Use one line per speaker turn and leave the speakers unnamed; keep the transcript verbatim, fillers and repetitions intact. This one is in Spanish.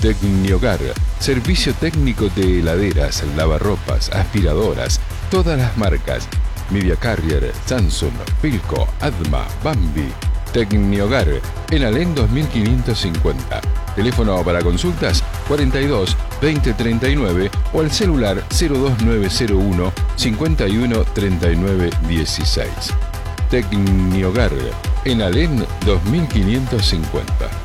Tecniogar, servicio técnico de heladeras, lavarropas, aspiradoras, todas las marcas. Media Carrier, Samsung, Philco, Adma, Bambi. Tecniogar, en Alén dos mil quinientos cincuenta. Teléfono para consultas cuarenta y dos, veinte treinta y nueve o al celular cero dos nueve cero uno, cincuenta y uno, treinta y nueve dieciséis. Tecniogar, en Alén dos mil quinientos cincuenta.